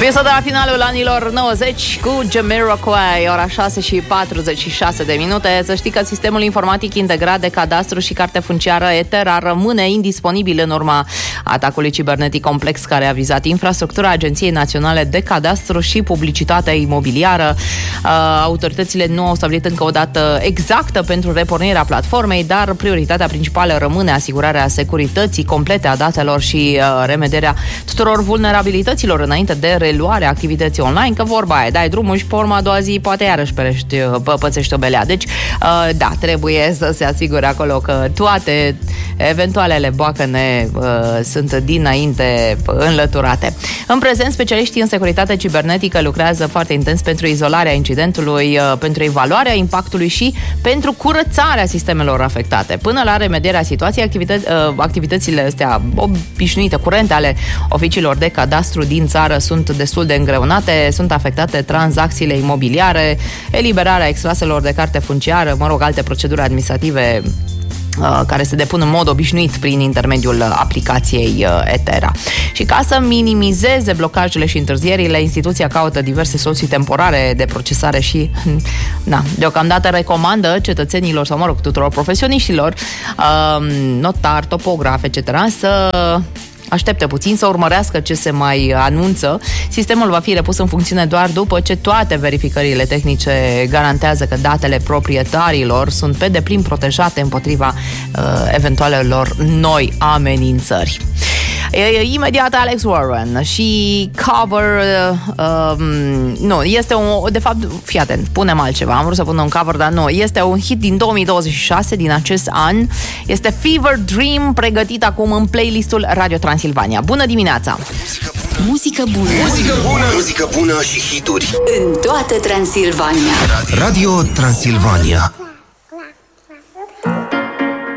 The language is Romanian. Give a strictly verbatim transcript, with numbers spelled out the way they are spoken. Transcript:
Piesa de la finalul anilor nouăzeci cu Jamiroquai, ora șase și patruzeci și șase de minute. Să știi că sistemul informatic integrat de cadastru și carte funciară Etera rămâne indisponibil în urma atacului cibernetic complex care a vizat infrastructura Agenției Naționale de Cadastru și Publicitate Imobiliară. Autoritățile nu au stabilit încă o dată exactă pentru repornirea platformei, dar prioritatea principală rămâne asigurarea securității complete a datelor și remedierea tuturor vulnerabilităților înainte de reluarea activității online, că vorba aia, dai drumul și pe urma a doua zi poate iarăși perești, pățești o belea. Deci, da, trebuie să se asigure acolo că toate eventualele boacăne uh, sunt dinainte înlăturate. În prezent, specialiștii în securitate cibernetică lucrează foarte intens pentru izolarea incidentului, uh, pentru evaluarea impactului și pentru curățarea sistemelor afectate. Până la remedierea situației, activită- uh, activitățile astea obișnuite, curente ale oficiilor de cadastru din țară sunt destul de îngreunate, sunt afectate tranzacțiile imobiliare, eliberarea extraselor de carte funciară, mă rog, alte proceduri administrative care se depun în mod obișnuit prin intermediul aplicației Etera. Și ca să minimizeze blocajele și întârzierile, instituția caută diverse soluții temporare de procesare și, na, deocamdată recomandă cetățenilor sau, mă rog, tuturor profesioniștilor, notari, topografi, et cetera, să aștepte puțin, să urmărească ce se mai anunță. Sistemul va fi repus în funcțiune doar după ce toate verificările tehnice garantează că datele proprietarilor sunt pe deplin protejate împotriva uh, eventualelor noi amenințări. Imediat Alex Warren și cover uh, nu, este un, de fapt, fii atent, punem altceva, am vrut să pun un cover, dar nu, este un hit din două mii douăzeci și șase, din acest an, este Fever Dream, pregătit acum în playlistul Radio Transilvania. Bună dimineața! Muzică bună! Muzică bună! Muzică bună și hituri în toată Transilvania. Radio Transilvania.